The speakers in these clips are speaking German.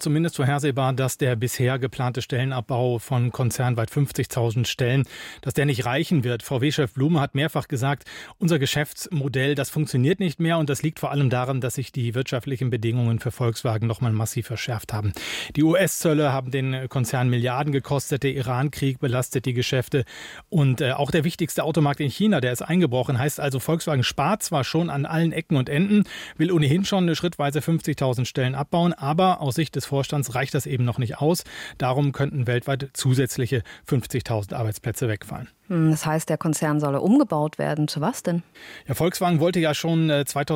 zumindest vorhersehbar, dass der bisher geplante Stellenabbau von konzernweit 50.000 Stellen, dass der nicht reichen wird. VW-Chef Blume hat mehrfach gesagt, unser Geschäftsmodell, das funktioniert nicht mehr und das liegt vor allem daran, dass sich die wirtschaftlichen Bedingungen für Volkswagen nochmal massiv verschärft haben. Die US-Zölle haben den Konzern Milliarden gekostet, der Iran-Krieg belastet die Geschäfte und auch der wichtigste Automarkt in China, der ist eingebrochen. Heißt also, Volkswagen spart zwar schon an allen Ecken und Enden, will ohnehin schon eine schrittweise 50.000 Stellen abbauen, aber aus Sicht des Vorstands reicht das eben noch nicht aus. Darum könnten weltweit zusätzliche 50.000 Arbeitsplätze wegfallen. Das heißt, der Konzern solle umgebaut werden. Zu was denn? Ja, Volkswagen wollte ja schon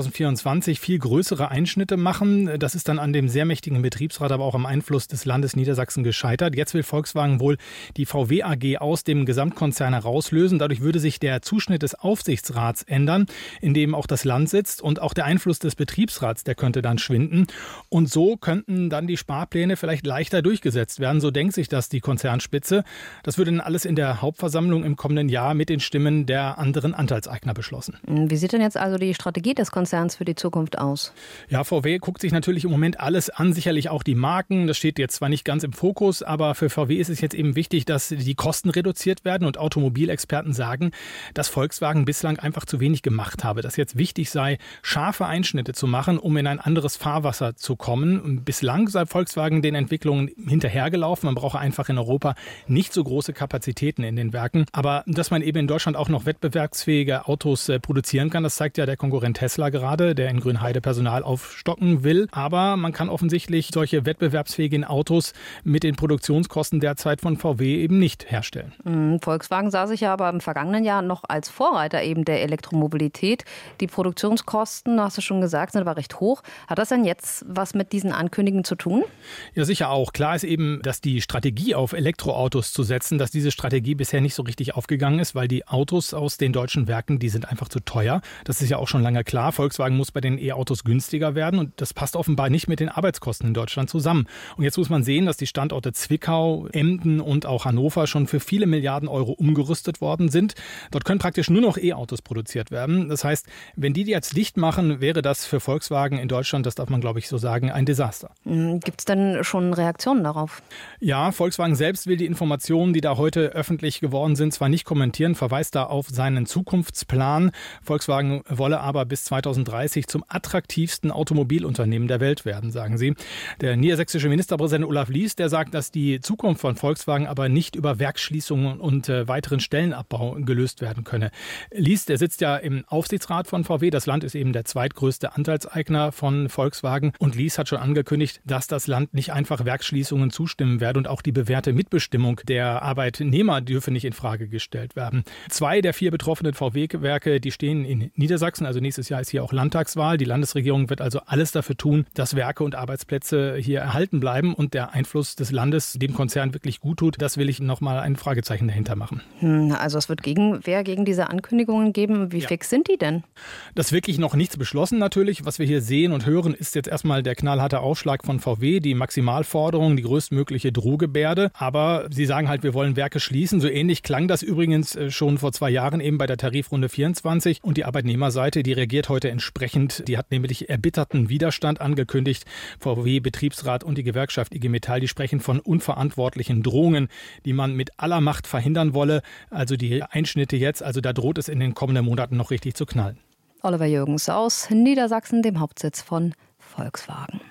2024 viel größere Einschnitte machen. Das ist dann an dem sehr mächtigen Betriebsrat, aber auch am Einfluss des Landes Niedersachsen gescheitert. Jetzt will Volkswagen wohl die VW AG aus dem Gesamtkonzern herauslösen. Dadurch würde sich der Zuschnitt des Aufsichtsrats ändern, in dem auch das Land sitzt, und auch der Einfluss des Betriebsrats, der könnte dann schwinden. Und so könnten dann die Sparpläne vielleicht leichter durchgesetzt werden. So denkt sich das die Konzernspitze. Das würde dann alles in der Hauptversammlung im kommenden Jahr mit den Stimmen der anderen Anteilseigner beschlossen. Wie sieht denn jetzt also die Strategie des Konzerns für die Zukunft aus? Ja, VW guckt sich natürlich im Moment alles an, sicherlich auch die Marken. Das steht jetzt zwar nicht ganz im Fokus, aber für VW ist es jetzt eben wichtig, dass die Kosten reduziert werden. Und Automobilexperten sagen, dass Volkswagen bislang einfach zu wenig gemacht habe. Dass jetzt wichtig sei, scharfe Einschnitte zu machen, um in ein anderes Fahrwasser zu kommen. Und bislang sei Volkswagen den Entwicklungen hinterhergelaufen. Man brauche einfach in Europa nicht so große Kapazitäten in den Werken. Aber dass man eben in Deutschland auch noch wettbewerbsfähige Autos produzieren kann, das zeigt ja der Konkurrent Tesla gerade, der in Grünheide Personal aufstocken will. Aber man kann offensichtlich solche wettbewerbsfähigen Autos mit den Produktionskosten derzeit von VW eben nicht herstellen. Volkswagen sah sich ja aber im vergangenen Jahr noch als Vorreiter eben der Elektromobilität. Die Produktionskosten, hast du schon gesagt, sind aber recht hoch. Hat das denn jetzt was mit diesen Ankündigungen zu tun? Ja, sicher auch. Klar ist eben, dass die Strategie auf Elektroautos zu setzen, dass diese Strategie bisher nicht so richtig aufgegangen ist, weil die Autos aus den deutschen Werken, die sind einfach zu teuer. Das ist ja auch schon lange klar. Volkswagen muss bei den E-Autos günstiger werden und das passt offenbar nicht mit den Arbeitskosten in Deutschland zusammen. Und jetzt muss man sehen, dass die Standorte Zwickau, Emden und auch Hannover schon für viele Milliarden Euro umgerüstet worden sind. Dort können praktisch nur noch E-Autos produziert werden. Das heißt, wenn die jetzt dicht machen, wäre das für Volkswagen in Deutschland, das darf man glaube ich so sagen, ein Desaster. Gibt es denn schon Reaktionen darauf? Ja, Volkswagen selbst will die Informationen, die da heute öffentlich geworden sind, zwar nicht kommentieren, verweist da auf seinen Zukunftsplan. Volkswagen wolle aber bis 2030 zum attraktivsten Automobilunternehmen der Welt werden, sagen sie. Der niedersächsische Ministerpräsident Olaf Lies, der sagt, dass die Zukunft von Volkswagen aber nicht über Werksschließungen und weiteren Stellenabbau gelöst werden könne. Lies, der sitzt ja im Aufsichtsrat von VW. Das Land ist eben der zweitgrößte Anteilseigner von Volkswagen. Und Lies hat schon angekündigt, dass das Land nicht einfach Werksschließungen zustimmen werde und auch die bewährte Mitbestimmung der Arbeitnehmer dürfe nicht in Frage gestellt werden. 2 der 4 betroffenen VW-Werke, die stehen in Niedersachsen. Also nächstes Jahr ist hier auch Landtagswahl. Die Landesregierung wird also alles dafür tun, dass Werke und Arbeitsplätze hier erhalten bleiben und der Einfluss des Landes dem Konzern wirklich gut tut. Das will ich nochmal ein Fragezeichen dahinter machen. Also es wird Gegenwehr gegen diese Ankündigungen geben. Wie fix sind die denn? Das ist wirklich noch nichts beschlossen natürlich. Was wir hier sehen und hören, ist jetzt erstmal der knallharte Aufschlag von VW, die Maximalforderung, die größtmögliche Drohgebärde. Aber sie sagen halt, wir wollen Werke schließen. So ähnlich klang das übrigens schon vor 2 Jahren eben bei der Tarifrunde 24. Und die Arbeitnehmerseite, die reagiert heute entsprechend. Die hat nämlich erbitterten Widerstand angekündigt. VW-Betriebsrat und die Gewerkschaft IG Metall, die sprechen von unverantwortlichen Drohungen, die man mit aller Macht verhindern wolle. Also die Einschnitte jetzt, also da droht es in den kommenden Monaten noch richtig zu knallen. Oliver Jürgens aus Niedersachsen, dem Hauptsitz von Volkswagen.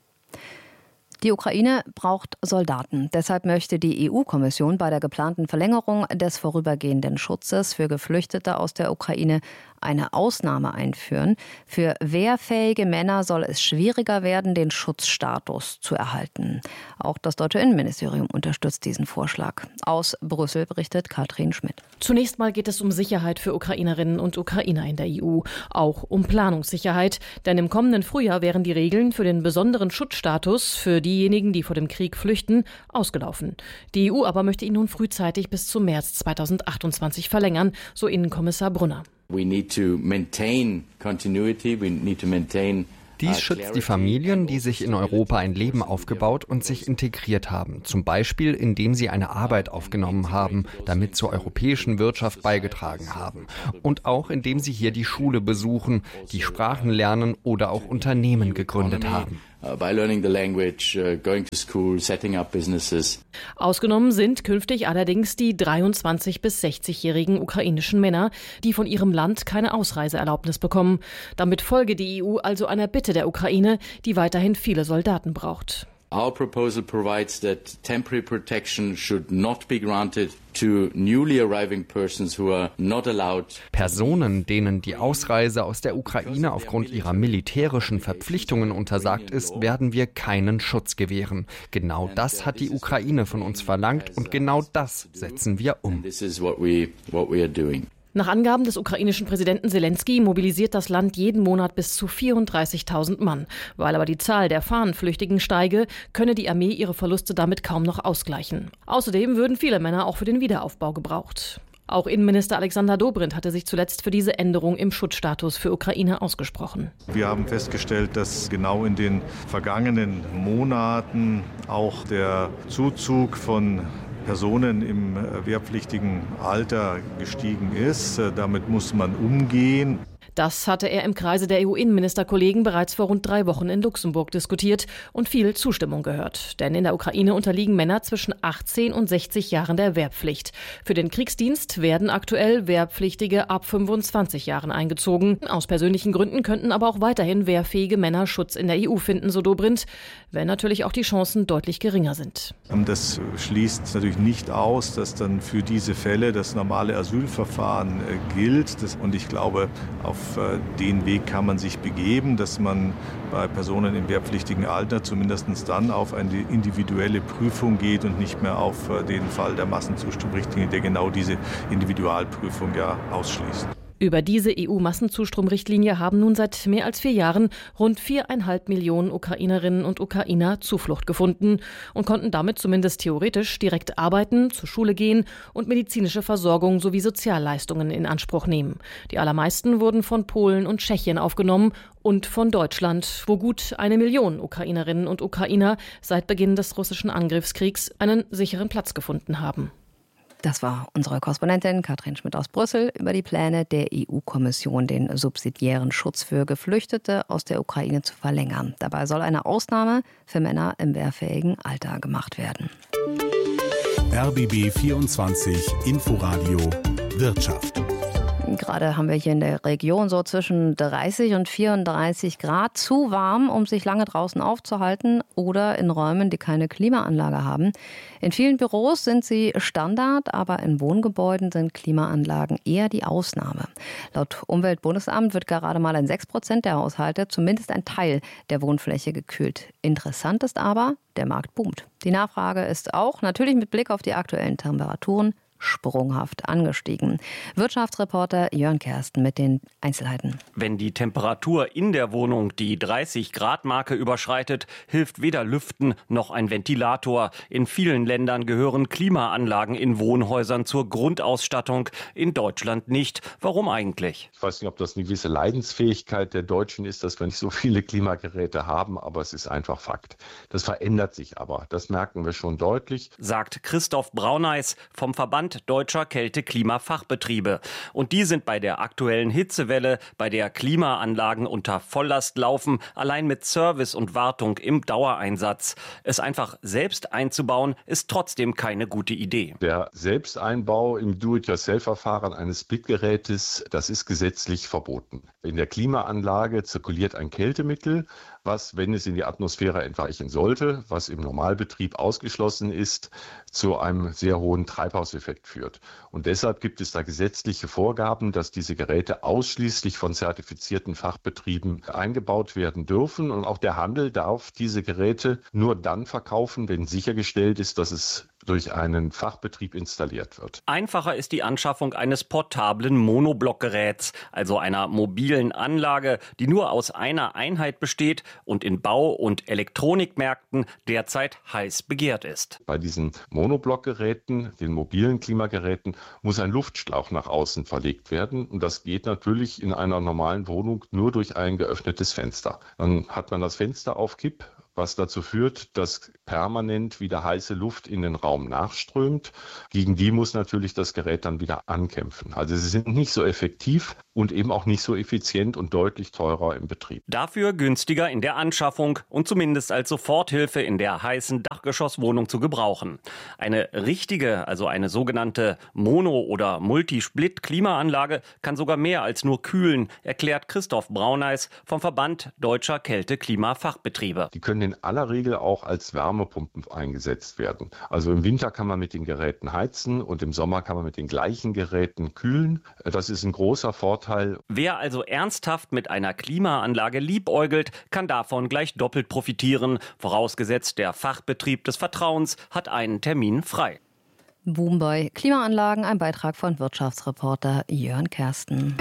Die Ukraine braucht Soldaten. Deshalb möchte die EU-Kommission bei der geplanten Verlängerung des vorübergehenden Schutzes für Geflüchtete aus der Ukraine eine Ausnahme einführen. Für wehrfähige Männer soll es schwieriger werden, den Schutzstatus zu erhalten. Auch das deutsche Innenministerium unterstützt diesen Vorschlag. Aus Brüssel berichtet Katrin Schmidt. Zunächst mal geht es um Sicherheit für Ukrainerinnen und Ukrainer in der EU. Auch um Planungssicherheit. Denn im kommenden Frühjahr wären die Regeln für den besonderen Schutzstatus für diejenigen, die vor dem Krieg flüchten, ausgelaufen. Die EU aber möchte ihn nun frühzeitig bis zum März 2028 verlängern, so Innenkommissar Brunner. Dies schützt die Familien, die sich in Europa ein Leben aufgebaut und sich integriert haben. Zum Beispiel, indem sie eine Arbeit aufgenommen haben, damit zur europäischen Wirtschaft beigetragen haben. Und auch, indem sie hier die Schule besuchen, die Sprachen lernen oder auch Unternehmen gegründet haben. by learning the language, going to school, setting up businesses. Ausgenommen sind künftig allerdings die 23- bis 60-jährigen ukrainischen Männer, die von ihrem Land keine Ausreiseerlaubnis bekommen. Damit folge die EU also einer Bitte der Ukraine, die weiterhin viele Soldaten braucht. Our proposal provides that temporary protection should not be granted to newly arriving persons who are not allowed. Personen, denen die Ausreise aus der Ukraine aufgrund ihrer militärischen Verpflichtungen untersagt ist, werden wir keinen Schutz gewähren. Genau das hat die Ukraine von uns verlangt und genau das setzen wir um. This is what we are doing. Nach Angaben des ukrainischen Präsidenten Selenskyj mobilisiert das Land jeden Monat bis zu 34.000 Mann. Weil aber die Zahl der Fahnenflüchtigen steige, könne die Armee ihre Verluste damit kaum noch ausgleichen. Außerdem würden viele Männer auch für den Wiederaufbau gebraucht. Auch Innenminister Alexander Dobrindt hatte sich zuletzt für diese Änderung im Schutzstatus für Ukraine ausgesprochen. Wir haben festgestellt, dass genau in den vergangenen Monaten auch der Zuzug von Personen im wehrpflichtigen Alter gestiegen ist. Damit muss man umgehen. Das hatte er im Kreise der EU-Innenministerkollegen bereits vor rund 3 Wochen in Luxemburg diskutiert und viel Zustimmung gehört. Denn in der Ukraine unterliegen Männer zwischen 18 und 60 Jahren der Wehrpflicht. Für den Kriegsdienst werden aktuell Wehrpflichtige ab 25 Jahren eingezogen. Aus persönlichen Gründen könnten aber auch weiterhin wehrfähige Männer Schutz in der EU finden, so Dobrindt, wenn natürlich auch die Chancen deutlich geringer sind. Das schließt natürlich nicht aus, dass dann für diese Fälle das normale Asylverfahren gilt. Und ich glaube, auf den Weg kann man sich begeben, dass man bei Personen im wehrpflichtigen Alter zumindest dann auf eine individuelle Prüfung geht und nicht mehr auf den Fall der Massenzustromrichtlinie, der genau diese Individualprüfung ja ausschließt. Über diese EU-Massenzustromrichtlinie haben nun seit mehr als 4 Jahren rund 4,5 Millionen Ukrainerinnen und Ukrainer Zuflucht gefunden und konnten damit zumindest theoretisch direkt arbeiten, zur Schule gehen und medizinische Versorgung sowie Sozialleistungen in Anspruch nehmen. Die allermeisten wurden von Polen und Tschechien aufgenommen und von Deutschland, wo gut 1 Million Ukrainerinnen und Ukrainer seit Beginn des russischen Angriffskriegs einen sicheren Platz gefunden haben. Das war unsere Korrespondentin Katrin Schmidt aus Brüssel über die Pläne der EU-Kommission, den subsidiären Schutz für Geflüchtete aus der Ukraine zu verlängern. Dabei soll eine Ausnahme für Männer im wehrfähigen Alter gemacht werden. RBB 24 Inforadio Wirtschaft. Gerade haben wir hier in der Region so zwischen 30 und 34 Grad. Zu warm, um sich lange draußen aufzuhalten oder in Räumen, die keine Klimaanlage haben. In vielen Büros sind sie Standard, aber in Wohngebäuden sind Klimaanlagen eher die Ausnahme. Laut Umweltbundesamt wird gerade mal in 6% der Haushalte zumindest ein Teil der Wohnfläche gekühlt. Interessant ist aber, der Markt boomt. Die Nachfrage ist auch, natürlich mit Blick auf die aktuellen Temperaturen, sprunghaft angestiegen. Wirtschaftsreporter Jörn Kersten mit den Einzelheiten. Wenn die Temperatur in der Wohnung die 30-Grad-Marke überschreitet, hilft weder Lüften noch ein Ventilator. In vielen Ländern gehören Klimaanlagen in Wohnhäusern zur Grundausstattung, in Deutschland nicht. Warum eigentlich? Ich weiß nicht, ob das eine gewisse Leidensfähigkeit der Deutschen ist, dass wir nicht so viele Klimageräte haben, aber es ist einfach Fakt. Das verändert sich aber, das merken wir schon deutlich. Sagt Christoph Brauneis vom Verband Deutscher Kälte-Klima-Fachbetriebe. Und die sind bei der aktuellen Hitzewelle, bei der Klimaanlagen unter Volllast laufen, allein mit Service und Wartung im Dauereinsatz. Es einfach selbst einzubauen, ist trotzdem keine gute Idee. Der Selbsteinbau im Do-it-yourself-Verfahren eines Splitgerätes, das ist gesetzlich verboten. In der Klimaanlage zirkuliert ein Kältemittel, was, wenn es in die Atmosphäre entweichen sollte, was im Normalbetrieb ausgeschlossen ist, zu einem sehr hohen Treibhauseffekt führt. Und deshalb gibt es da gesetzliche Vorgaben, dass diese Geräte ausschließlich von zertifizierten Fachbetrieben eingebaut werden dürfen. Und auch der Handel darf diese Geräte nur dann verkaufen, wenn sichergestellt ist, dass es durch einen Fachbetrieb installiert wird. Einfacher ist die Anschaffung eines portablen Monoblockgeräts, also einer mobilen Anlage, die nur aus einer Einheit besteht und in Bau- und Elektronikmärkten derzeit heiß begehrt ist. Bei diesen Monoblockgeräten, den mobilen Klimageräten, muss ein Luftschlauch nach außen verlegt werden. Und das geht natürlich in einer normalen Wohnung nur durch ein geöffnetes Fenster. Dann hat man das Fenster auf Kipp was dazu führt, dass permanent wieder heiße Luft in den Raum nachströmt. Gegen die muss natürlich das Gerät dann wieder ankämpfen. Also sie sind nicht so effektiv und eben auch nicht so effizient und deutlich teurer im Betrieb. Dafür günstiger in der Anschaffung und zumindest als Soforthilfe in der heißen Dachgeschosswohnung zu gebrauchen. Eine richtige, also eine sogenannte Mono- oder Multisplit-Klimaanlage kann sogar mehr als nur kühlen, erklärt Christoph Brauneis vom Verband Deutscher Kälte-Klima-Fachbetriebe. Die können in aller Regel auch als Wärmepumpen eingesetzt werden. Also im Winter kann man mit den Geräten heizen und im Sommer kann man mit den gleichen Geräten kühlen. Das ist ein großer Vorteil. Wer also ernsthaft mit einer Klimaanlage liebäugelt, kann davon gleich doppelt profitieren, vorausgesetzt der Fachbetrieb des Vertrauens hat einen Termin frei. Boom bei Klimaanlagen, ein Beitrag von Wirtschaftsreporter Jörn Kersten.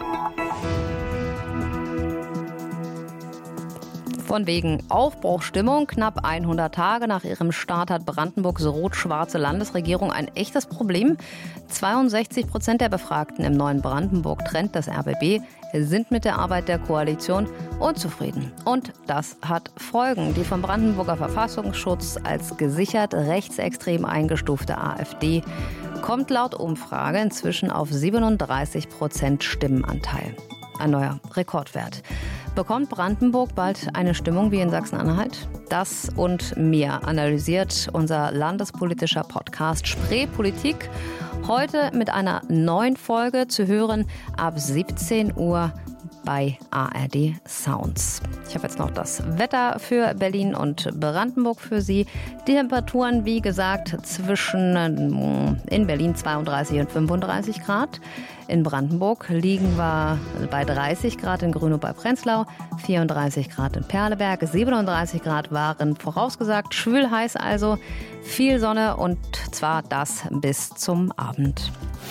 Von wegen Aufbruchsstimmung. Knapp 100 Tage nach ihrem Start hat Brandenburgs rot-schwarze Landesregierung ein echtes Problem. 62% der Befragten im neuen Brandenburg-Trend des RBB sind mit der Arbeit der Koalition unzufrieden. Und das hat Folgen. Die vom Brandenburger Verfassungsschutz als gesichert rechtsextrem eingestufte AfD kommt laut Umfrage inzwischen auf 37% Stimmenanteil. Ein neuer Rekordwert. Bekommt Brandenburg bald eine Stimmung wie in Sachsen-Anhalt? Das und mehr analysiert unser landespolitischer Podcast Spreepolitik. Heute mit einer neuen Folge zu hören ab 17 Uhr bei ARD Sounds. Ich habe jetzt noch das Wetter für Berlin und Brandenburg für Sie. Die Temperaturen, wie gesagt, zwischen in Berlin 32 und 35 Grad. In Brandenburg liegen wir bei 30 Grad in Grünow bei Prenzlau, 34 Grad in Perleberg, 37 Grad waren vorausgesagt, schwül heiß also, viel Sonne und zwar das bis zum Abend.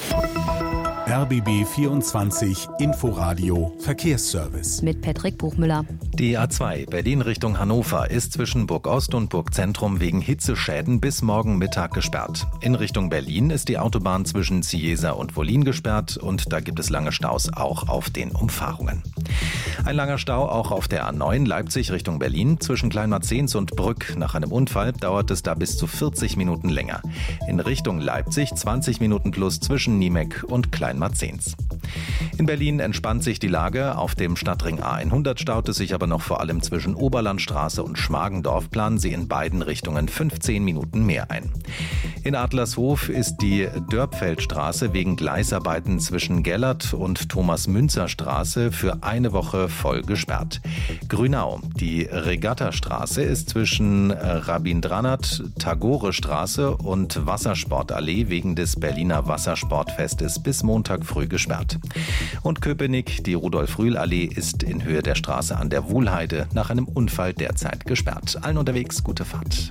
RBB 24 Inforadio Verkehrsservice. Mit Patrick Buchmüller. Die A2 Berlin Richtung Hannover ist zwischen Burgost und Burgzentrum wegen Hitzeschäden bis morgen Mittag gesperrt. In Richtung Berlin ist die Autobahn zwischen Cieza und Wollin gesperrt und da gibt es lange Staus auch auf den Umfahrungen. Ein langer Stau auch auf der A9 Leipzig Richtung Berlin. Zwischen Kleinmarzens und Brück nach einem Unfall dauert es da bis zu 40 Minuten länger. In Richtung Leipzig 20 Minuten plus zwischen Niemek und Kleinmarzens. In Berlin entspannt sich die Lage. Auf dem Stadtring A100 staut es sich aber noch vor allem zwischen Oberlandstraße und Schmargendorf. Planen Sie in beiden Richtungen 15 Minuten mehr ein. In Adlershof ist die Dörpfeldstraße wegen Gleisarbeiten zwischen Gellert und Thomas-Münzer-Straße für eine Woche voll gesperrt. Grünau, die Regattastraße ist zwischen Rabindranath, Tagore-Straße und Wassersportallee wegen des Berliner Wassersportfestes bis Montag früh gesperrt. Und Köpenick, die Rudolf-Rühl-Allee ist in Höhe der Straße an der Wuhlheide nach einem Unfall derzeit gesperrt. Allen unterwegs gute Fahrt.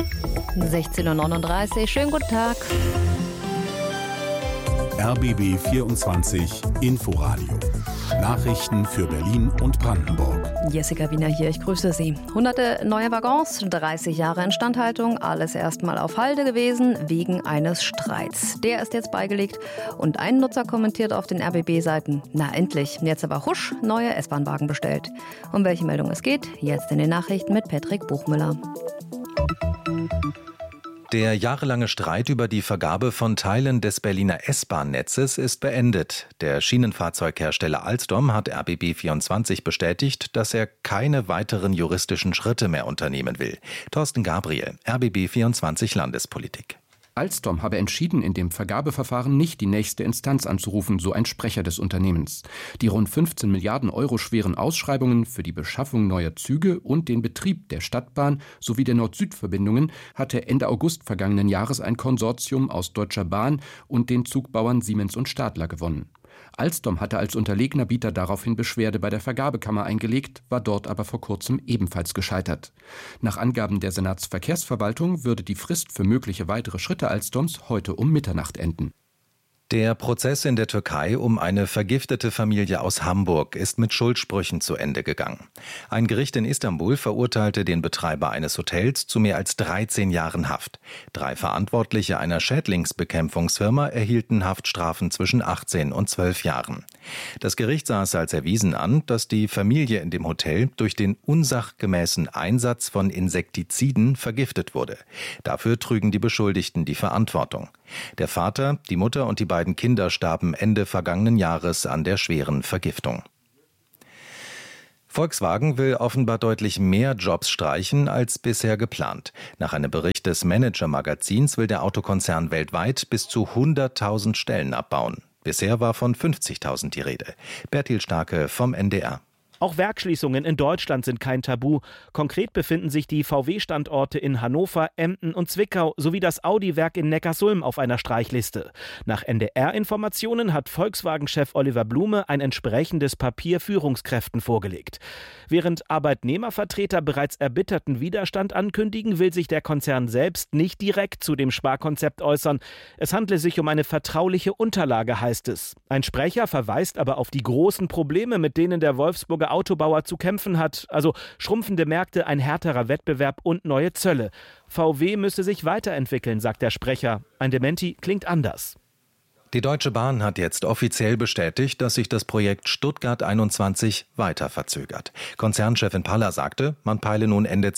16:39 Uhr, schönen guten Tag. RBB 24 Inforadio. Nachrichten für Berlin und Brandenburg. Jessica Wiener hier, ich grüße Sie. Hunderte neue Waggons, 30 Jahre Instandhaltung, alles erstmal auf Halde gewesen wegen eines Streits. Der ist jetzt beigelegt und ein Nutzer kommentiert auf den RBB-Seiten: Na endlich, jetzt aber husch, neue S-Bahn-Wagen bestellt. Um welche Meldung es geht, jetzt in den Nachrichten mit Patrick Buchmüller. Der jahrelange Streit über die Vergabe von Teilen des Berliner S-Bahn-Netzes ist beendet. Der Schienenfahrzeughersteller Alstom hat RBB24 bestätigt, dass er keine weiteren juristischen Schritte mehr unternehmen will. Thorsten Gabriel, RBB24 Landespolitik. Alstom habe entschieden, in dem Vergabeverfahren nicht die nächste Instanz anzurufen, so ein Sprecher des Unternehmens. Die rund 15 Milliarden Euro schweren Ausschreibungen für die Beschaffung neuer Züge und den Betrieb der Stadtbahn sowie der Nord-Süd-Verbindungen hatte Ende August vergangenen Jahres ein Konsortium aus Deutscher Bahn und den Zugbauern Siemens und Stadler gewonnen. Alstom hatte als unterlegener Bieter daraufhin Beschwerde bei der Vergabekammer eingelegt, war dort aber vor kurzem ebenfalls gescheitert. Nach Angaben der Senatsverkehrsverwaltung würde die Frist für mögliche weitere Schritte Alstoms heute um Mitternacht enden. Der Prozess in der Türkei um eine vergiftete Familie aus Hamburg ist mit Schuldsprüchen zu Ende gegangen. Ein Gericht in Istanbul verurteilte den Betreiber eines Hotels zu mehr als 13 Jahren Haft. 3 Verantwortliche einer Schädlingsbekämpfungsfirma erhielten Haftstrafen zwischen 18 und 12 Jahren. Das Gericht sah es als erwiesen an, dass die Familie in dem Hotel durch den unsachgemäßen Einsatz von Insektiziden vergiftet wurde. Dafür trügen die Beschuldigten die Verantwortung. Der Vater, die Mutter und die beiden Kinder starben Ende vergangenen Jahres an der schweren Vergiftung. Volkswagen will offenbar deutlich mehr Jobs streichen als bisher geplant. Nach einem Bericht des Manager-Magazins will der Autokonzern weltweit bis zu 100.000 Stellen abbauen. Bisher war von 50.000 die Rede. Bertil Starke vom NDR. Auch Werksschließungen in Deutschland sind kein Tabu. Konkret befinden sich die VW-Standorte in Hannover, Emden und Zwickau sowie das Audi-Werk in Neckarsulm auf einer Streichliste. Nach NDR-Informationen hat Volkswagen-Chef Oliver Blume ein entsprechendes Papier Führungskräften vorgelegt. Während Arbeitnehmervertreter bereits erbitterten Widerstand ankündigen, will sich der Konzern selbst nicht direkt zu dem Sparkonzept äußern. Es handle sich um eine vertrauliche Unterlage, heißt es. Ein Sprecher verweist aber auf die großen Probleme, mit denen der Wolfsburger Autobauer zu kämpfen hat, also schrumpfende Märkte, ein härterer Wettbewerb und neue Zölle. VW müsse sich weiterentwickeln, sagt der Sprecher. Ein Dementi klingt anders. Die Deutsche Bahn hat jetzt offiziell bestätigt, dass sich das Projekt Stuttgart 21 weiter verzögert. Konzernchefin Paller sagte, man peile nun Ende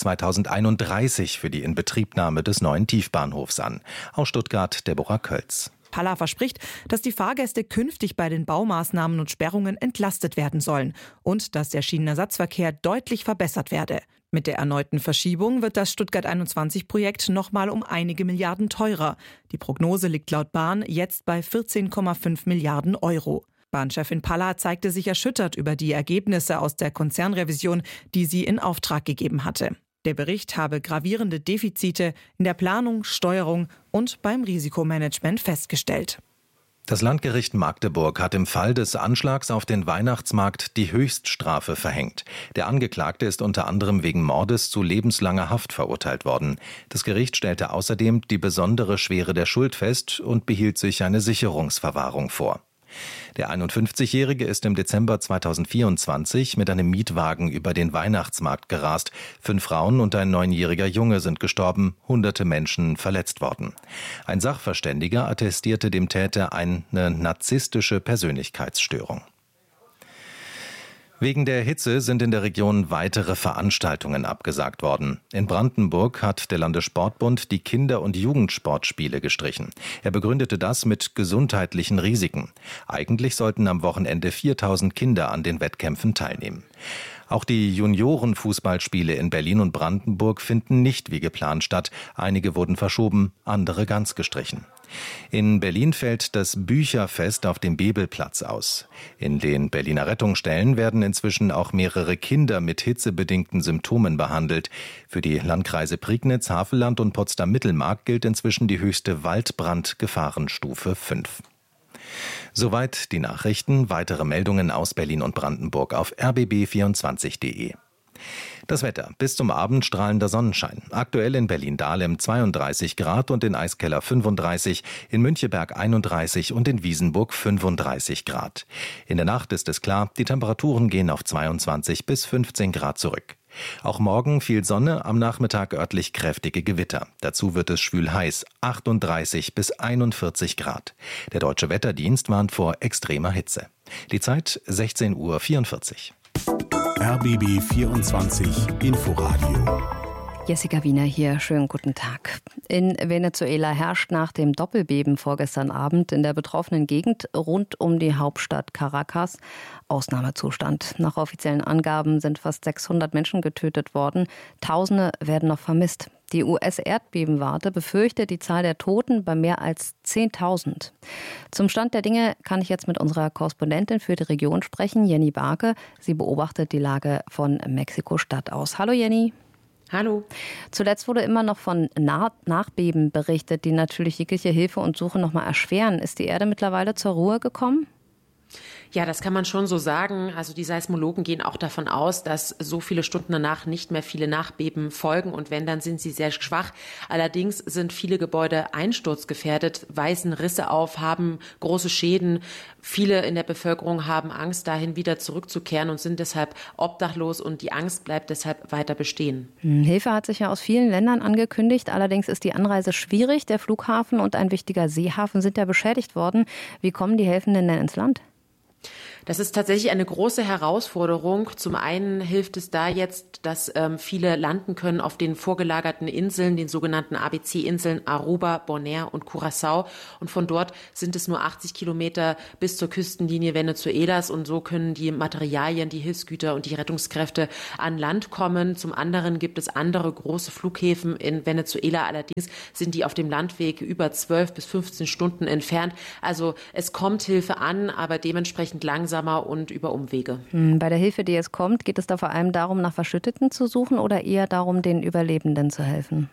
2031 für die Inbetriebnahme des neuen Tiefbahnhofs an. Aus Stuttgart Deborah Kölz. Paller verspricht, dass die Fahrgäste künftig bei den Baumaßnahmen und Sperrungen entlastet werden sollen und dass der Schienenersatzverkehr deutlich verbessert werde. Mit der erneuten Verschiebung wird das Stuttgart 21-Projekt nochmal um einige Milliarden teurer. Die Prognose liegt laut Bahn jetzt bei 14,5 Milliarden Euro. Bahnchefin Paller zeigte sich erschüttert über die Ergebnisse aus der Konzernrevision, die sie in Auftrag gegeben hatte. Der Bericht habe gravierende Defizite in der Planung, Steuerung und beim Risikomanagement festgestellt. Das Landgericht Magdeburg hat im Fall des Anschlags auf den Weihnachtsmarkt die Höchststrafe verhängt. Der Angeklagte ist unter anderem wegen Mordes zu lebenslanger Haft verurteilt worden. Das Gericht stellte außerdem die besondere Schwere der Schuld fest und behielt sich eine Sicherungsverwahrung vor. Der 51-Jährige ist im Dezember 2024 mit einem Mietwagen über den Weihnachtsmarkt gerast. 5 Frauen und ein 9-jähriger Junge sind gestorben, hunderte Menschen verletzt worden. Ein Sachverständiger attestierte dem Täter eine narzisstische Persönlichkeitsstörung. Wegen der Hitze sind in der Region weitere Veranstaltungen abgesagt worden. In Brandenburg hat der Landessportbund die Kinder- und Jugendsportspiele gestrichen. Er begründete das mit gesundheitlichen Risiken. Eigentlich sollten am Wochenende 4.000 Kinder an den Wettkämpfen teilnehmen. Auch die Juniorenfußballspiele in Berlin und Brandenburg finden nicht wie geplant statt. Einige wurden verschoben, andere ganz gestrichen. In Berlin fällt das Bücherfest auf dem Bebelplatz aus. In den Berliner Rettungsstellen werden inzwischen auch mehrere Kinder mit hitzebedingten Symptomen behandelt. Für die Landkreise Prignitz, Havelland und Potsdam-Mittelmark gilt inzwischen die höchste Waldbrandgefahrenstufe 5. Soweit die Nachrichten. Weitere Meldungen aus Berlin und Brandenburg auf rbb24.de. Das Wetter. Bis zum Abend strahlender Sonnenschein. Aktuell in Berlin-Dahlem 32 Grad und in Eiskeller 35, in Müncheberg 31 und in Wiesenburg 35 Grad. In der Nacht ist es klar, die Temperaturen gehen auf 22 bis 15 Grad zurück. Auch morgen viel Sonne, am Nachmittag örtlich kräftige Gewitter. Dazu wird es schwül heiß, 38 bis 41 Grad. Der Deutsche Wetterdienst warnt vor extremer Hitze. Die Zeit 16:44 Uhr. RBB 24 Inforadio. Jessica Wiener hier, schönen guten Tag. In Venezuela herrscht nach dem Doppelbeben vorgestern Abend in der betroffenen Gegend rund um die Hauptstadt Caracas Ausnahmezustand. Nach offiziellen Angaben sind fast 600 Menschen getötet worden. Tausende werden noch vermisst. Die US-Erdbebenwarte befürchtet die Zahl der Toten bei mehr als 10.000. Zum Stand der Dinge kann ich jetzt mit unserer Korrespondentin für die Region sprechen, Jenny Barke. Sie beobachtet die Lage von Mexiko-Stadt aus. Hallo Jenny. Hallo. Zuletzt wurde immer noch von Nachbeben berichtet, die natürlich jegliche Hilfe und Suche noch mal erschweren. Ist die Erde mittlerweile zur Ruhe gekommen? Ja, das kann man schon so sagen. Also die Seismologen gehen auch davon aus, dass so viele Stunden danach nicht mehr viele Nachbeben folgen. Und wenn, dann sind sie sehr schwach. Allerdings sind viele Gebäude einsturzgefährdet, weisen Risse auf, haben große Schäden. Viele in der Bevölkerung haben Angst, dahin wieder zurückzukehren und sind deshalb obdachlos. Und die Angst bleibt deshalb weiter bestehen. Hilfe hat sich ja aus vielen Ländern angekündigt. Allerdings ist die Anreise schwierig. Der Flughafen und ein wichtiger Seehafen sind ja beschädigt worden. Wie kommen die Helfenden denn ins Land? Das ist tatsächlich eine große Herausforderung. Zum einen hilft es da jetzt, dass viele landen können auf den vorgelagerten Inseln, den sogenannten ABC-Inseln Aruba, Bonaire und Curaçao. Und von dort sind es nur 80 Kilometer bis zur Küstenlinie Venezuelas. Und so können die Materialien, die Hilfsgüter und die Rettungskräfte an Land kommen. Zum anderen gibt es andere große Flughäfen in Venezuela. Allerdings sind die auf dem Landweg über 12 bis 15 Stunden entfernt. Also es kommt Hilfe an, aber dementsprechend langsamer und über Umwege. Bei der Hilfe, die jetzt kommt, geht es da vor allem darum, nach Verschütteten zu suchen oder eher darum, den Überlebenden zu helfen?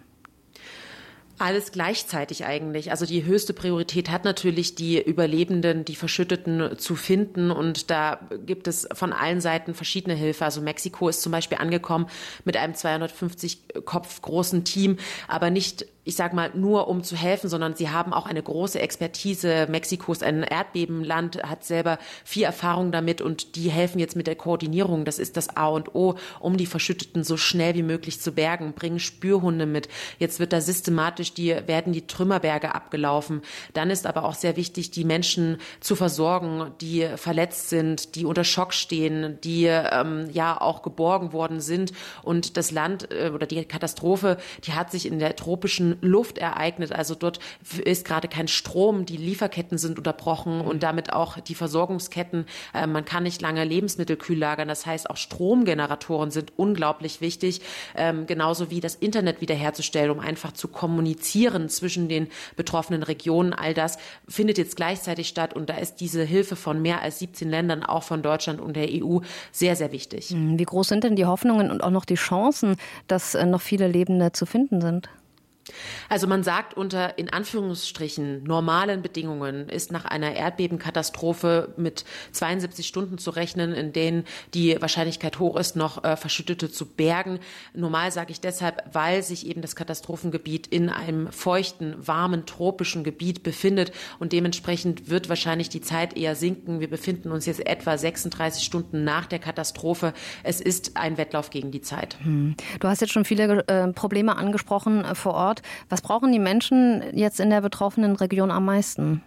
Alles gleichzeitig eigentlich. Also die höchste Priorität hat natürlich die Überlebenden, die Verschütteten zu finden. Und da gibt es von allen Seiten verschiedene Hilfe. Also Mexiko ist zum Beispiel angekommen mit einem 250 Kopf großen Team, aber nicht, ich sage mal, nur um zu helfen, sondern sie haben auch eine große Expertise. Mexiko ist ein Erdbebenland, hat selber viel Erfahrung damit und die helfen jetzt mit der Koordinierung. Das ist das A und O, um die Verschütteten so schnell wie möglich zu bergen, bringen Spürhunde mit. Jetzt wird da systematisch werden die Trümmerberge abgelaufen. Dann ist aber auch sehr wichtig, die Menschen zu versorgen, die verletzt sind, die unter Schock stehen, die ja auch geborgen worden sind. Und das Land oder die Katastrophe, die hat sich in der tropischen Luft ereignet. Also dort ist gerade kein Strom, die Lieferketten sind unterbrochen und damit auch die Versorgungsketten. Man kann nicht lange Lebensmittel kühl lagern. Das heißt, auch Stromgeneratoren sind unglaublich wichtig, genauso wie das Internet wiederherzustellen, um einfach zu kommunizieren zwischen den betroffenen Regionen. All das findet jetzt gleichzeitig statt und da ist diese Hilfe von mehr als 17 Ländern, auch von Deutschland und der EU, sehr, sehr wichtig. Wie groß sind denn die Hoffnungen und auch noch die Chancen, dass noch viele Lebende zu finden sind? Also man sagt, unter in Anführungsstrichen normalen Bedingungen ist nach einer Erdbebenkatastrophe mit 72 Stunden zu rechnen, in denen die Wahrscheinlichkeit hoch ist, noch Verschüttete zu bergen. Normal sage ich deshalb, weil sich eben das Katastrophengebiet in einem feuchten, warmen, tropischen Gebiet befindet und dementsprechend wird wahrscheinlich die Zeit eher sinken. Wir befinden uns jetzt etwa 36 Stunden nach der Katastrophe. Es ist ein Wettlauf gegen die Zeit. Du hast jetzt schon viele Probleme angesprochen vor Ort. Was brauchen die Menschen jetzt in der betroffenen Region am meisten?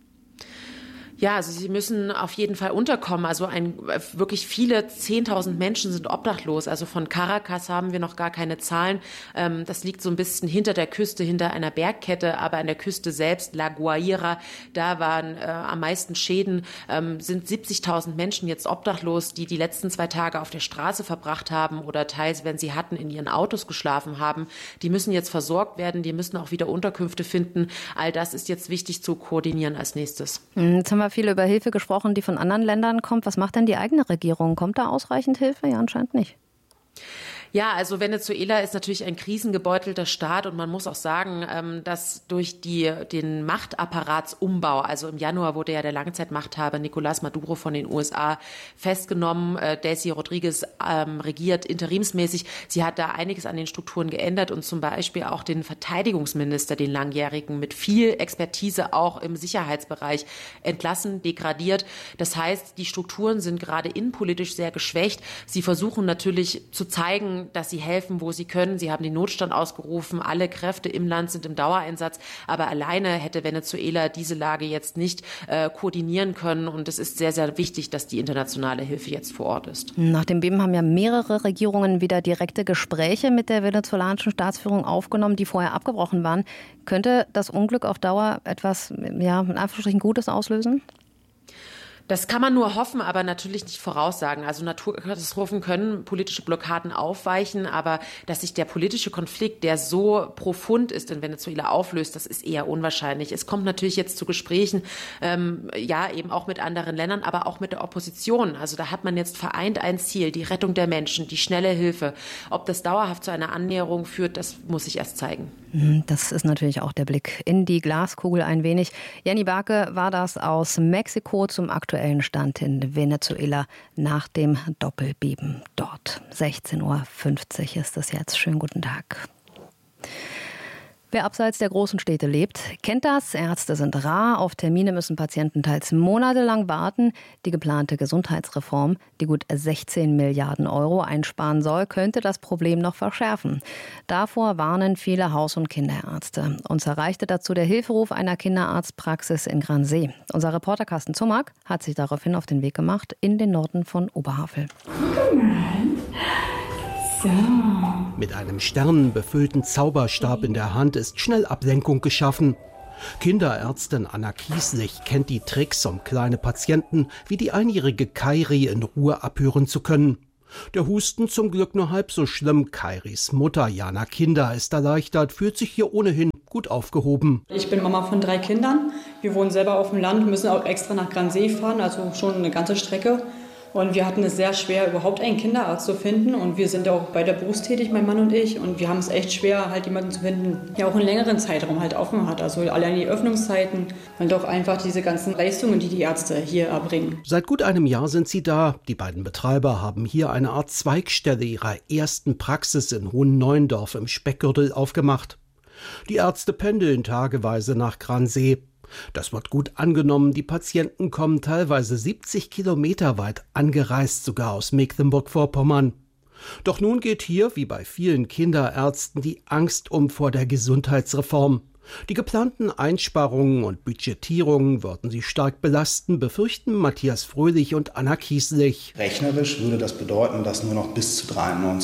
Ja, also sie müssen auf jeden Fall unterkommen. Also wirklich viele 10.000 Menschen sind obdachlos. Also von Caracas haben wir noch gar keine Zahlen. Das liegt so ein bisschen hinter der Küste, hinter einer Bergkette. Aber an der Küste selbst, La Guaira, da waren am meisten Schäden. Sind 70.000 Menschen jetzt obdachlos, die letzten 2 Tage auf der Straße verbracht haben oder teils, wenn sie hatten, in ihren Autos geschlafen haben. Die müssen jetzt versorgt werden. Die müssen auch wieder Unterkünfte finden. All das ist jetzt wichtig zu koordinieren als nächstes. Jetzt haben wir viel über Hilfe gesprochen, die von anderen Ländern kommt. Was macht denn die eigene Regierung? Kommt da ausreichend Hilfe? Ja, anscheinend nicht. Ja, also Venezuela ist natürlich ein krisengebeutelter Staat und man muss auch sagen, dass durch den Machtapparaatsumbau, also im Januar wurde ja der Langzeitmachthaber Nicolás Maduro von den USA festgenommen. Delcy Rodríguez regiert interimsmäßig. Sie hat da einiges an den Strukturen geändert und zum Beispiel auch den Verteidigungsminister, den langjährigen, mit viel Expertise auch im Sicherheitsbereich entlassen, degradiert. Das heißt, die Strukturen sind gerade innenpolitisch sehr geschwächt. Sie versuchen natürlich zu zeigen, dass sie helfen, wo sie können. Sie haben den Notstand ausgerufen. Alle Kräfte im Land sind im Dauereinsatz. Aber alleine hätte Venezuela diese Lage jetzt nicht koordinieren können. Und es ist sehr, sehr wichtig, dass die internationale Hilfe jetzt vor Ort ist. Nach dem Beben haben ja mehrere Regierungen wieder direkte Gespräche mit der venezolanischen Staatsführung aufgenommen, die vorher abgebrochen waren. Könnte das Unglück auf Dauer etwas, ja, in Anführungsstrichen Gutes auslösen? Das kann man nur hoffen, aber natürlich nicht voraussagen. Also Naturkatastrophen können politische Blockaden aufweichen, aber dass sich der politische Konflikt, der so profund ist in Venezuela, auflöst, das ist eher unwahrscheinlich. Es kommt natürlich jetzt zu Gesprächen, ja, eben auch mit anderen Ländern, aber auch mit der Opposition. Also da hat man jetzt vereint ein Ziel, die Rettung der Menschen, die schnelle Hilfe. Ob das dauerhaft zu einer Annäherung führt, das muss sich erst zeigen. Das ist natürlich auch der Blick in die Glaskugel ein wenig. Jenny Barke war das aus Mexiko zum aktuellen Stand in Venezuela nach dem Doppelbeben dort. 16:50 Uhr ist es jetzt. Schönen guten Tag. Wer abseits der großen Städte lebt, kennt das. Ärzte sind rar. Auf Termine müssen Patienten teils monatelang warten. Die geplante Gesundheitsreform, die gut 16 Milliarden Euro einsparen soll, könnte das Problem noch verschärfen. Davor warnen viele Haus- und Kinderärzte. Uns erreichte dazu der Hilferuf einer Kinderarztpraxis in Gransee. Unser Reporter Carsten Zumack hat sich daraufhin auf den Weg gemacht in den Norden von Oberhavel. So. Mit einem sternenbefüllten Zauberstab in der Hand ist schnell Ablenkung geschaffen. Kinderärztin Anna Kieslich kennt die Tricks, um kleine Patienten wie die einjährige Kairi in Ruhe abhören zu können. Der Husten zum Glück nur halb so schlimm. Kairis Mutter Jana Kinder ist erleichtert, fühlt sich hier ohnehin gut aufgehoben. Ich bin Mama von 3 Kindern. Wir wohnen selber auf dem Land, müssen auch extra nach Gransee fahren, also schon eine ganze Strecke. Und wir hatten es sehr schwer, überhaupt einen Kinderarzt zu finden. Und wir sind ja auch beide berufstätig, mein Mann und ich. Und wir haben es echt schwer, halt jemanden zu finden, der auch einen längeren Zeitraum halt offen hat. Also allein die Öffnungszeiten und auch einfach diese ganzen Leistungen, die die Ärzte hier erbringen. Seit gut einem Jahr sind sie da. Die beiden Betreiber haben hier eine Art Zweigstelle ihrer ersten Praxis in Hohenneuendorf im Speckgürtel aufgemacht. Die Ärzte pendeln tageweise nach Gransee. Das wird gut angenommen. Die Patienten kommen teilweise 70 Kilometer weit angereist, sogar aus Mecklenburg-Vorpommern. Doch nun geht hier, wie bei vielen Kinderärzten, die Angst vor der Gesundheitsreform. Die geplanten Einsparungen und Budgetierungen würden sie stark belasten, befürchten Matthias Fröhlich und Anna Kieslich. Rechnerisch würde das bedeuten, dass nur noch bis zu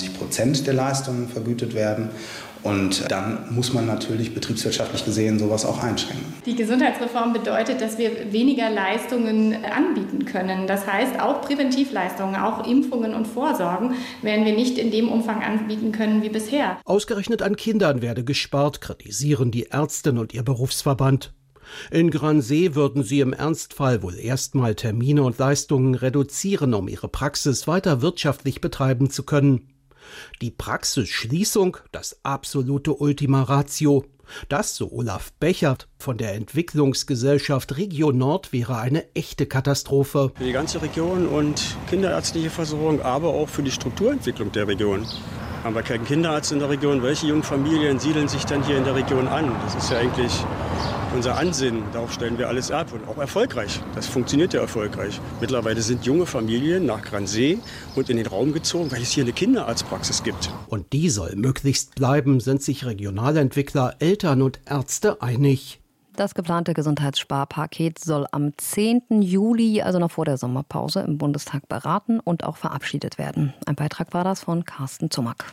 93% der Leistungen vergütet werden. Und dann muss man natürlich betriebswirtschaftlich gesehen sowas auch einschränken. Die Gesundheitsreform bedeutet, dass wir weniger Leistungen anbieten können. Das heißt, auch Präventivleistungen, auch Impfungen und Vorsorgen werden wir nicht in dem Umfang anbieten können wie bisher. Ausgerechnet an Kindern werde gespart, kritisieren die Ärztin und ihr Berufsverband. In Gransee würden sie im Ernstfall wohl erstmal Termine und Leistungen reduzieren, um ihre Praxis weiter wirtschaftlich betreiben zu können. Die Praxisschließung, das absolute Ultima Ratio. Das, so Olaf Bechert von der Entwicklungsgesellschaft Region Nord, wäre eine echte Katastrophe. Für die ganze Region und kinderärztliche Versorgung, aber auch für die Strukturentwicklung der Region. Haben wir keinen Kinderarzt in der Region? Welche jungen Familien siedeln sich dann hier in der Region an? Das ist ja eigentlich unser Ansinnen. Darauf stellen wir alles ab und auch erfolgreich. Das funktioniert ja erfolgreich. Mittlerweile sind junge Familien nach Gransee und in den Raum gezogen, weil es hier eine Kinderarztpraxis gibt. Und die soll möglichst bleiben, sind sich Regionalentwickler, Eltern und Ärzte einig. Das geplante Gesundheitssparpaket soll am 10. Juli, also noch vor der Sommerpause, im Bundestag beraten und auch verabschiedet werden. Ein Beitrag war das von Carsten Zumack.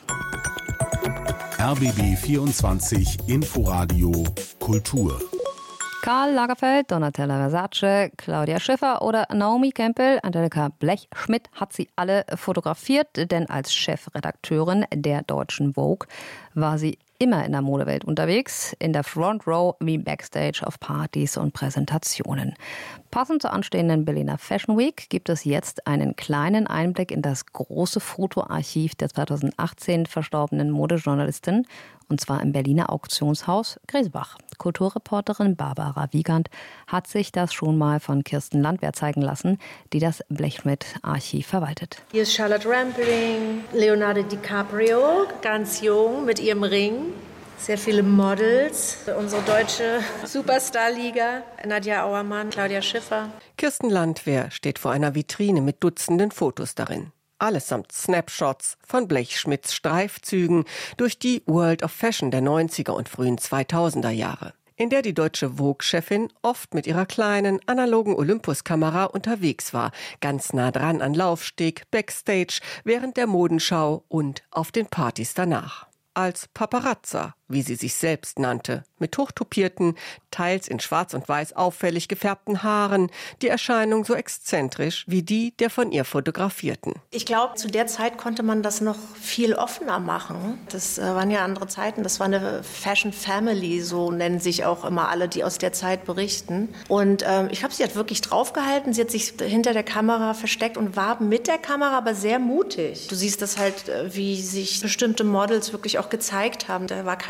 RBB 24 Inforadio Kultur. Karl Lagerfeld, Donatella Versace, Claudia Schiffer oder Naomi Campbell, Angelika Blechschmidt hat sie alle fotografiert, denn als Chefredakteurin der deutschen Vogue war sie immer in der Modewelt unterwegs, in der Front Row wie Backstage auf Partys und Präsentationen. Passend zur anstehenden Berliner Fashion Week gibt es jetzt einen kleinen Einblick in das große Fotoarchiv der 2018 verstorbenen Modejournalistin, und zwar im Berliner Auktionshaus Griesbach. Kulturreporterin Barbara Wiegand hat sich das schon mal von Kirsten Landwehr zeigen lassen, die das Blechschmidt-Archiv verwaltet. Hier ist Charlotte Rampling, Leonardo DiCaprio, ganz jung mit ihrem Ring. Sehr viele Models, unsere deutsche Superstar-Liga, Nadja Auermann, Claudia Schiffer. Kirsten Landwehr steht vor einer Vitrine mit Dutzenden Fotos darin. Allesamt Snapshots von Blechschmidts Streifzügen durch die World of Fashion der 90er und frühen 2000er Jahre, in der die deutsche Vogue-Chefin oft mit ihrer kleinen, analogen Olympus-Kamera unterwegs war, ganz nah dran an Laufsteg, Backstage, während der Modenschau und auf den Partys danach. Als Paparazza, wie sie sich selbst nannte, mit hochtupierten, teils in schwarz und weiß auffällig gefärbten Haaren, die Erscheinung so exzentrisch wie die der von ihr Fotografierten. Ich glaube, zu der Zeit konnte man das noch viel offener machen. Das waren ja andere Zeiten. Das war eine Fashion Family, so nennen sich auch immer alle, die aus der Zeit berichten. Und ich glaube, sie hat wirklich draufgehalten. Sie hat sich hinter der Kamera versteckt und war mit der Kamera aber sehr mutig. Du siehst das halt, wie sich bestimmte Models wirklich auch gezeigt haben. Da war keine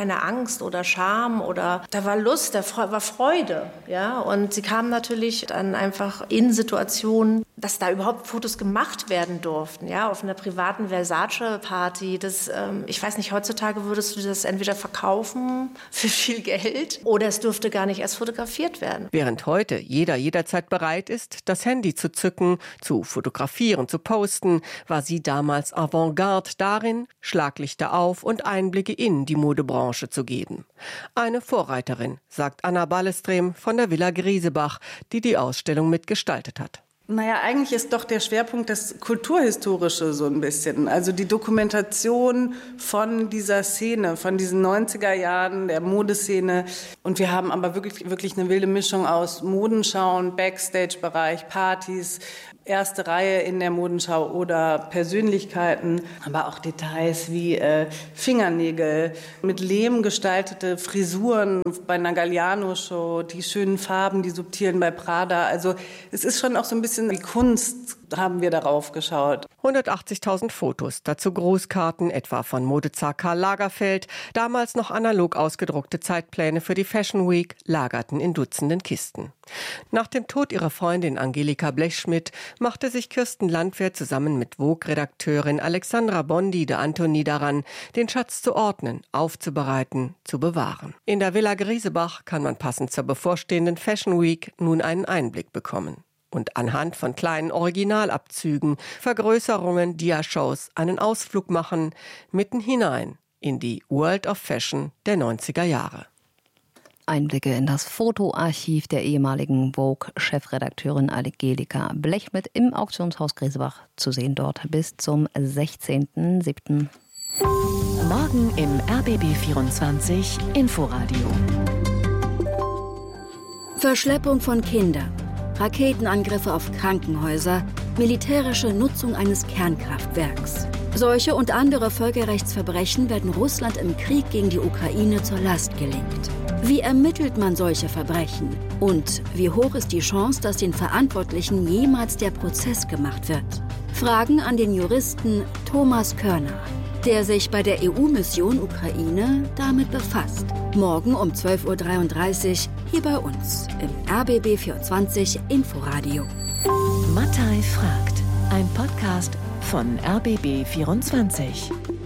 keine Angst oder Scham oder da war Lust, da war Freude. Ja? Und sie kamen natürlich dann einfach in Situationen, dass da überhaupt Fotos gemacht werden durften, ja, auf einer privaten Versace-Party. Ich weiß nicht, heutzutage würdest du das entweder verkaufen für viel Geld oder es dürfte gar nicht erst fotografiert werden. Während heute jeder jederzeit bereit ist, das Handy zu zücken, zu fotografieren, zu posten, war sie damals Avantgarde darin, Schlaglichter auf und Einblicke in die Modebranche zu geben. Eine Vorreiterin, sagt Anna Ballestrem von der Villa Griesebach, die die Ausstellung mitgestaltet hat. Naja, eigentlich ist doch der Schwerpunkt das Kulturhistorische so ein bisschen. Also die Dokumentation von dieser Szene, von diesen 90er Jahren, der Modeszene. Und wir haben aber wirklich eine wilde Mischung aus Modenschauen, Backstage-Bereich, Partys, erste Reihe in der Modenschau oder Persönlichkeiten, aber auch Details wie Fingernägel, mit Lehm gestaltete Frisuren bei einer Galliano-Show, die schönen Farben, die subtilen bei Prada. Also es ist schon auch so ein bisschen wie Kunst, haben wir darauf geschaut. 180.000 Fotos, dazu Grußkarten, etwa von Modezar Karl Lagerfeld, damals noch analog ausgedruckte Zeitpläne für die Fashion Week, lagerten in Dutzenden Kisten. Nach dem Tod ihrer Freundin Angelika Blechschmidt machte sich Kirsten Landwehr zusammen mit Vogue-Redakteurin Alexandra Bondi de Antoni daran, den Schatz zu ordnen, aufzubereiten, zu bewahren. In der Villa Griesebach kann man passend zur bevorstehenden Fashion Week nun einen Einblick bekommen. Und anhand von kleinen Originalabzügen, Vergrößerungen, Dia-Shows einen Ausflug machen, mitten hinein in die World of Fashion der 90er Jahre. Einblicke in das Fotoarchiv der ehemaligen Vogue-Chefredakteurin Angelika Blechschmidt im Auktionshaus Griesebach, zu sehen dort bis zum 16.07. Morgen im RBB 24 Inforadio. Verschleppung von Kindern, Raketenangriffe auf Krankenhäuser, militärische Nutzung eines Kernkraftwerks. Solche und andere Völkerrechtsverbrechen werden Russland im Krieg gegen die Ukraine zur Last gelegt. Wie ermittelt man solche Verbrechen? Und wie hoch ist die Chance, dass den Verantwortlichen jemals der Prozess gemacht wird? Fragen an den Juristen Thomas Körner, der sich bei der EU-Mission Ukraine damit befasst. Morgen um 12.33 Uhr hier bei uns im RBB 24 Inforadio. Mattei fragt, ein Podcast von RBB 24.